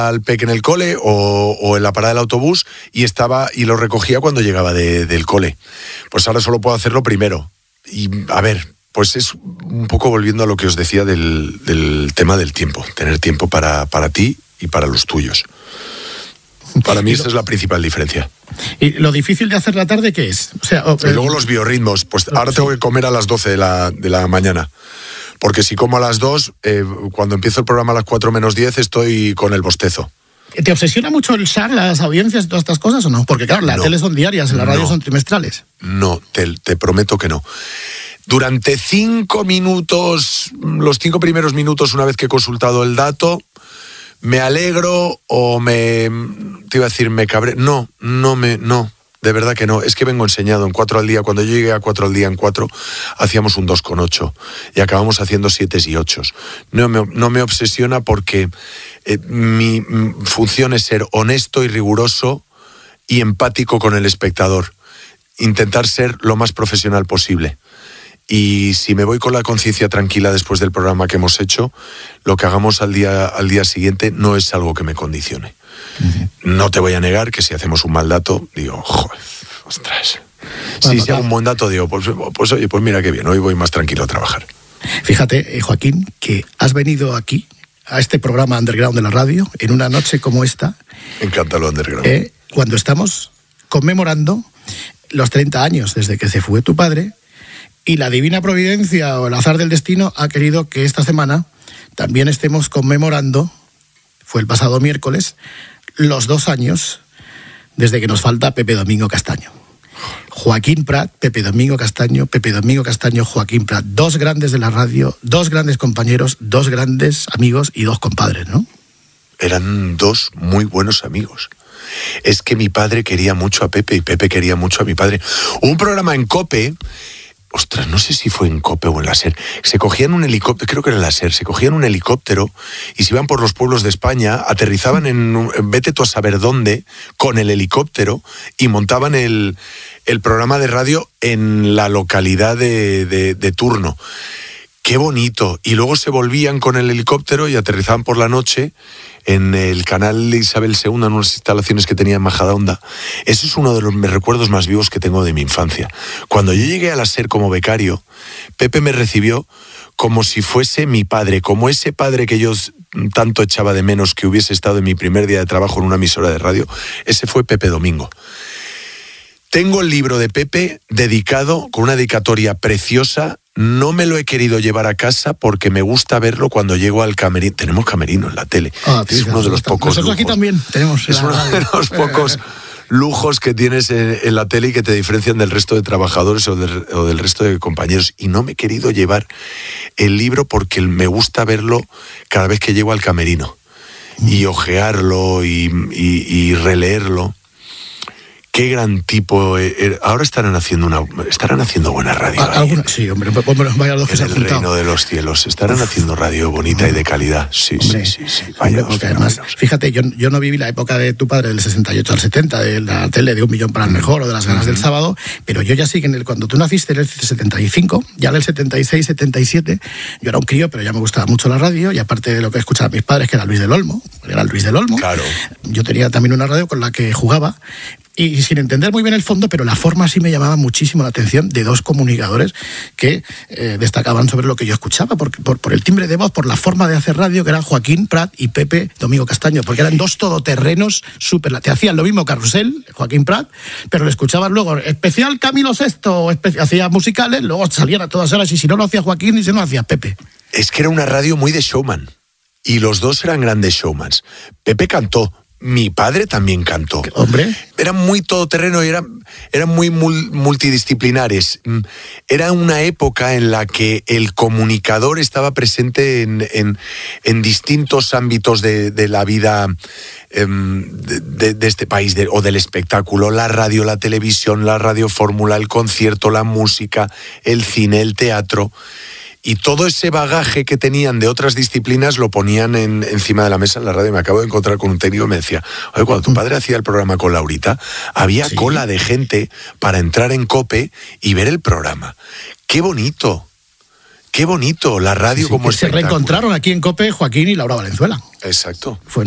al peque en el cole o en la parada del autobús y lo recogía cuando llegaba del cole. Pues ahora solo puedo hacerlo primero. Y a ver, pues es un poco volviendo a lo que os decía del tema del tiempo. Tener tiempo para ti y para los tuyos. Para mí esa es la principal diferencia. ¿Y lo difícil de hacer la tarde qué es? O sea, y luego los biorritmos. Pues ahora tengo que comer a las 12 de la mañana. Porque si como a las 2, cuando empiezo el programa a las 4 menos 10, estoy con el bostezo. ¿Te obsesiona mucho el SAR, las audiencias y todas estas cosas o no? Porque claro, la tele son diarias, en la radio son trimestrales. No, te prometo que no. Durante 5 minutos, los 5 primeros minutos, una vez que he consultado el dato, me alegro o me cabré. No, de verdad que no. Es que vengo enseñado en 4 al día. Cuando yo llegué a 4 al día en 4, hacíamos un 2,8 y acabamos haciendo 7 y 8. No me obsesiona porque mi función es ser honesto y riguroso y empático con el espectador. Intentar ser lo más profesional posible. Y si me voy con la conciencia tranquila después del programa que hemos hecho, lo que hagamos al día siguiente no es algo que me condicione. Uh-huh. No te voy a negar que si hacemos un mal dato, digo, joder, ostras. Bueno, si hago un buen dato, digo, pues oye, pues mira qué bien, hoy voy más tranquilo a trabajar. Fíjate, Joaquín, que has venido aquí, a este programa Underground de la radio, en una noche como esta. Me encanta lo Underground. Cuando estamos conmemorando los 30 años desde que se fue tu padre. Y la divina providencia o el azar del destino ha querido que esta semana también estemos conmemorando, fue el pasado miércoles, los 2 años desde que nos falta Pepe Domingo Castaño. Joaquín Prat, Pepe Domingo Castaño, Joaquín Prat. 2 grandes de la radio, 2 grandes compañeros, 2 grandes amigos y 2 compadres, ¿no? Eran 2 muy buenos amigos. Es que mi padre quería mucho a Pepe y Pepe quería mucho a mi padre. Hubo un programa en COPE... Ostras, no sé si fue en COPE o en la SER. Se cogían un helicóptero, creo que era en la SER, se cogían un helicóptero y se iban por los pueblos de España, aterrizaban vete tú a saber dónde, con el helicóptero y montaban el programa de radio en la localidad de turno. Qué bonito. Y luego se volvían con el helicóptero y aterrizaban por la noche en el canal de Isabel II, en unas instalaciones que tenía en Majadahonda. Eso es uno de los recuerdos más vivos que tengo de mi infancia. Cuando yo llegué a la SER como becario, Pepe me recibió como si fuese mi padre, como ese padre que yo tanto echaba de menos que hubiese estado en mi primer día de trabajo en una emisora de radio. Ese fue Pepe Domingo. Tengo el libro de Pepe dedicado, con una dedicatoria preciosa. No me lo he querido llevar a casa porque me gusta verlo cuando llego al camerino. Tenemos camerino en la tele. Es uno de los pocos lujos. Nosotros aquí también tenemos. Es uno de los pocos lujos que tienes en la tele y que te diferencian del resto de trabajadores o del resto de compañeros. Y no me he querido llevar el libro porque me gusta verlo cada vez que llego al camerino. Y ojearlo y releerlo. Qué gran tipo. Ahora estarán haciendo buena radio. Sí, hombre, vaya los que se han juntado. En el reino de los cielos. Estarán haciendo radio bonita y de calidad. Sí. Vaya, porque además, fíjate, yo no viví la época de tu padre del 68 al 70, de la tele de 1 millón para el mejor o de las ganas del sábado, pero yo ya sí que cuando tú naciste en el 75, ya en el 76, 77, yo era un crío, pero ya me gustaba mucho la radio, y aparte de lo que escuchaban mis padres, que era Luis del Olmo, claro. Yo tenía también una radio con la que jugaba, y sin entender muy bien el fondo, pero la forma sí me llamaba muchísimo la atención de 2 comunicadores que destacaban sobre lo que yo escuchaba, por el timbre de voz, por la forma de hacer radio, que eran Joaquín Prat y Pepe Domingo Castaño, porque eran 2 todoterrenos súper. Te hacían lo mismo Carrusel, Joaquín Prat, pero le escuchabas luego especial Camilo VI, hacía musicales, luego salían a todas horas, y si no lo hacía Joaquín, y si no lo hacía Pepe. Es que era una radio muy de showman, y los 2 eran grandes showmans. Pepe cantó. Mi padre también cantó. ¿Hombre? Eran muy todoterreno y eran muy multidisciplinares. Era una época en la que el comunicador estaba presente en distintos ámbitos de la vida de este país o del espectáculo. La radio, la televisión, la radiofórmula, el concierto, la música, el cine, el teatro. Y todo ese bagaje que tenían de otras disciplinas lo ponían encima de la mesa en la radio. Me acabo de encontrar con un técnico y me decía, oye, cuando tu padre hacía el programa con Laurita, había cola de gente para entrar en COPE y ver el programa. ¡Qué bonito! ¡Qué bonito! La radio como espectáculo. Se reencontraron aquí en COPE Joaquín y Laura Valenzuela. Exacto.